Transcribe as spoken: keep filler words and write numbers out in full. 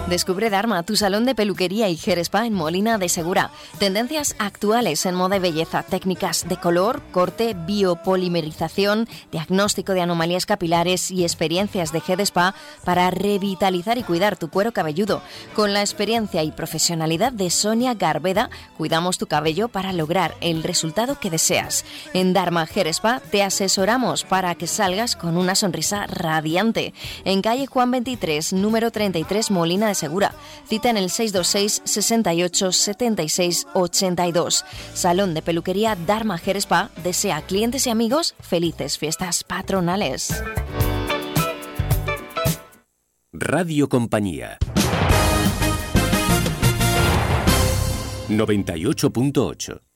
Descubre Dharma, tu salón de peluquería y hair spa en Molina de Segura. Tendencias actuales en moda y belleza, técnicas de color, corte, biopolimerización, diagnóstico de anomalías capilares y experiencias de head spa para revitalizar y cuidar tu cuero cabelludo. Con la experiencia y profesionalidad de Sonia Garbeda, cuidamos tu cabello para lograr el resultado que deseas. En Dharma Hair Spa te asesoramos para que salgas con una sonrisa radiante. En calle Juan veintitrés, número treinta y tres, Molina de Segura. Cita en el seis dos seis, sesenta y ocho, setenta y seis, ochenta y dos. Salón de peluquería Dharma Hair Spa desea a clientes y amigos felices fiestas patronales. Radio Compañía noventa y ocho punto ocho.